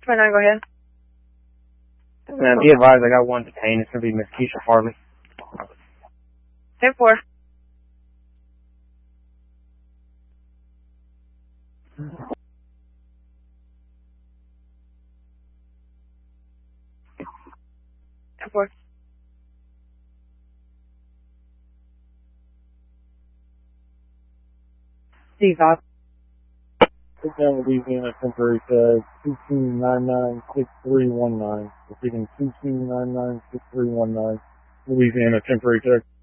629, go ahead. Be advised, I got one detained. It's going to be Miss Keisha Farley. 10-4. Four. Steve, Put down Louisiana temporary tag 22996319. Repeating 22996319. Louisiana temporary tag.